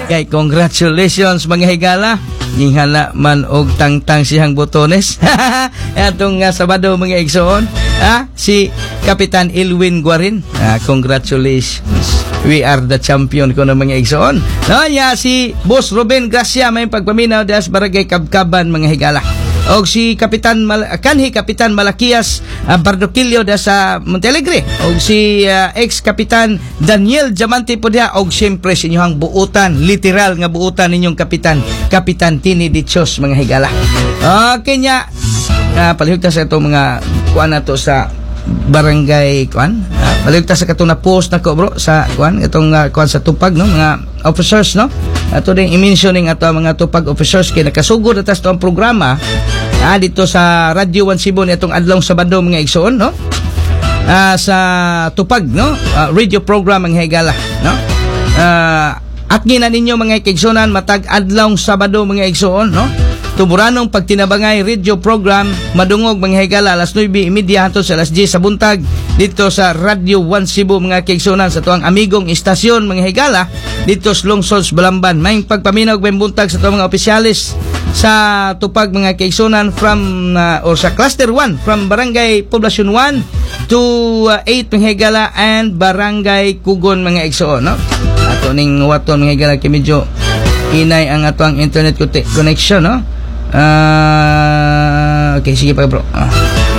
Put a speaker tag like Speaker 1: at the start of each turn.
Speaker 1: Kay congratulations mga higala. Ginhala man og tangtang siyang botones. Atong Sabado mga igsoon. Si Kapitan Elwin Guarin. Congratulations. We are the champion ko ng mga igsoon. Si Boss Ruben Gracia may pagpaminaw das Barangay Kabkaban mga higala. Og si Kapitan Kapitan Malakias Bardoquillo da sa Montealegre, og si ex-kapitan Daniel Diamante po dia, og siyempre sa inyong buutan, literal nga buutan ninyong Kapitan Tini Dichos mga higala. Okay nya, palihugta sa itong mga kuan nato sa barangay kuan. Palihugta sa katong na post nako bro sa kuan itong kuan sa tupag no mga officers no. Ato ding i-mentioning ato mga tupag officers kay nakasugod atas to ang programa dito sa Radio 1 Cebu ni atong adlong Sabado mga igsoon no. Sa tupag no radio program ang higala no. At gina ninyo mga igsoon matag adlong Sabado mga igsoon no. Tuburanong pagtinabangay radio program madungog mga higala alas 9:30 hangtod sa alas 10 sa buntag dito sa Radio 1 Cebu mga kaigsunan sa tuang amigong istasyon mga higala dito sa Lungsod Balamban. May pagpaminaw may buntag sa tuang mga opisyalis sa tupag mga kaigsunan from or sa Cluster 1 from Barangay Poblacion 1 to 8 mga higala and Barangay Kugon mga igsoon no. Ato ning waton mga higala kay medyo inay ang ato ang internet connection no. Okay, sige pa bro.